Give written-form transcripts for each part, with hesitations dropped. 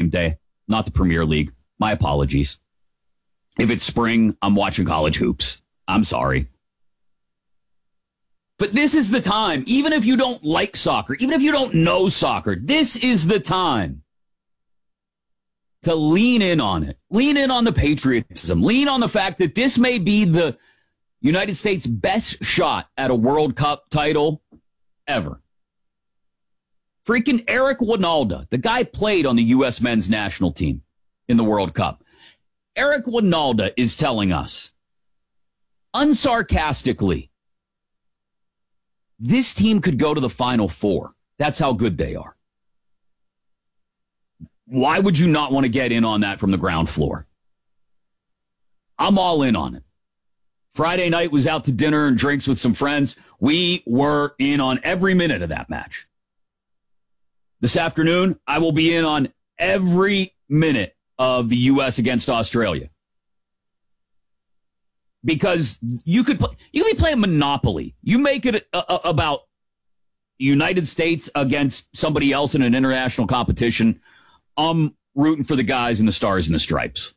game day, not the Premier League. My apologies. If it's spring, I'm watching college hoops. I'm sorry. But this is the time, even if you don't like soccer, even if you don't know soccer, this is the time to lean in on it. Lean in on the patriotism. Lean on the fact that this may be the United States' best shot at a World Cup title ever. Freaking Eric Wynalda, the guy played on the U.S. men's national team in the World Cup. Eric Wynalda is telling us, unsarcastically, this team could go to the Final Four. That's how good they are. Why would you not want to get in on that from the ground floor? I'm all in on it. Friday night was out to dinner and drinks with some friends. We were in on every minute of that match. This afternoon, I will be in on every minute of the U.S. against Australia. Because you could be playing Monopoly. You make it about the United States against somebody else in an international competition. I'm rooting for the guys in the stars and the stripes.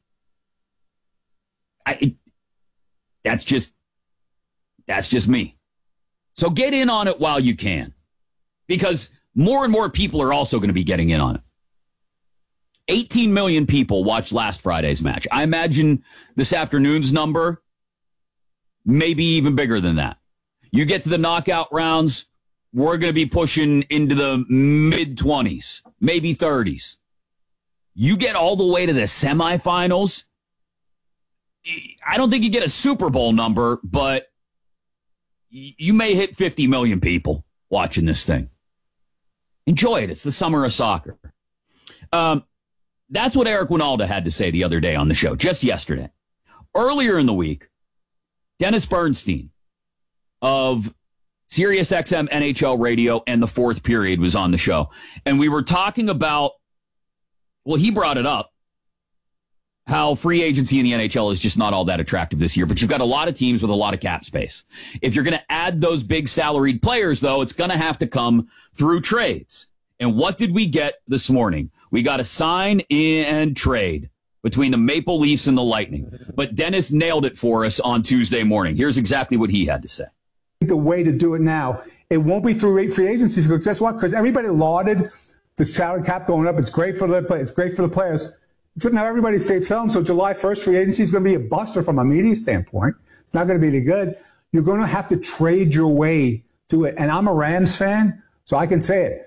That's just me. So get in on it while you can, because more and more people are also going to be getting in on it. 18 million people watched last Friday's match. I imagine this afternoon's number maybe even bigger than that. You get to the knockout rounds, we're going to be pushing into the mid-20s, maybe 30s. You get all the way to the semifinals, I don't think you get a Super Bowl number, but you may hit 50 million people watching this thing. Enjoy it. It's the summer of soccer. That's what Eric Wynalda had to say the other day on the show, just yesterday. Earlier in the week, Dennis Bernstein of SiriusXM NHL Radio and the Fourth Period was on the show. And we were talking about, well, he brought it up, how free agency in the NHL is just not all that attractive this year. But you've got a lot of teams with a lot of cap space. If you're going to add those big salaried players, though, it's going to have to come through trades. And what did we get this morning? We got a sign and trade between the Maple Leafs and the Lightning. But Dennis nailed it for us on Tuesday morning. Here's exactly what he had to say. The way to do it now, it won't be through free agencies. Because guess what? Because everybody lauded the salary cap going up. It's great for the players. So now everybody stays home. So July 1st, free agency is going to be a buster from a media standpoint. It's not going to be any good. You're going to have to trade your way to it. And I'm a Rams fan, so I can say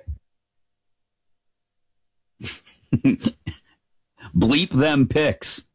it. Bleep them picks.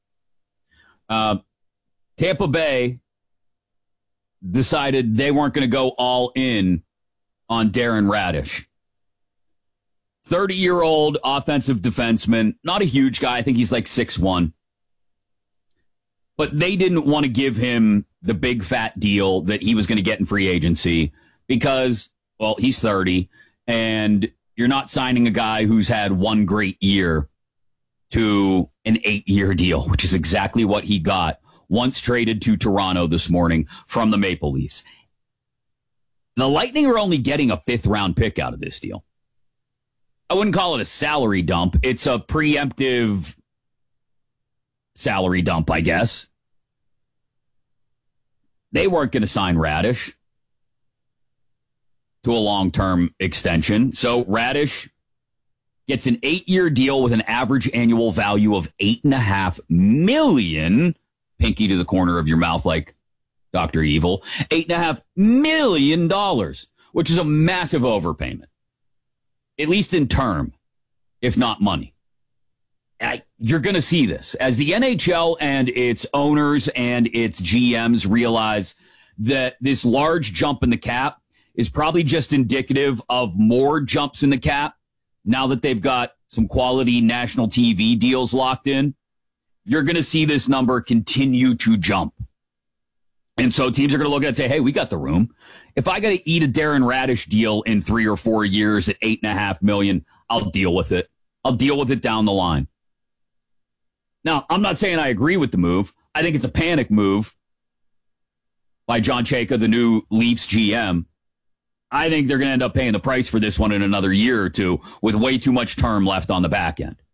Tampa Bay decided they weren't going to go all in on Darren Radish. 30-year-old offensive defenseman, not a huge guy. I think he's like 6'1". But they didn't want to give him the big fat deal that he was going to get in free agency because, well, he's 30, and you're not signing a guy who's had one great year to an 8-year deal, which is exactly what he got once traded to Toronto this morning from the Maple Leafs. The Lightning are only getting a 5th-round pick out of this deal. I wouldn't call it a salary dump. It's a preemptive salary dump, I guess. They weren't going to sign Radish to a long-term extension. So Radish gets an 8-year deal with an average annual value of $8.5 million. Pinky to the corner of your mouth like Dr. Evil. $8.5 million, which is a massive overpayment. At least in term, if not money. You're going to see this. As the NHL and its owners and its GMs realize that this large jump in the cap is probably just indicative of more jumps in the cap now that they've got some quality national TV deals locked in, you're going to see this number continue to jump. And so teams are going to look at it and say, hey, we got the room. If I got to eat a Darren Radish deal in 3 or 4 years at $8.5 million, I'll deal with it. I'll deal with it down the line. Now, I'm not saying I agree with the move. I think it's a panic move by John Chayka, the new Leafs GM. I think they're going to end up paying the price for this one in another year or two with way too much term left on the back end.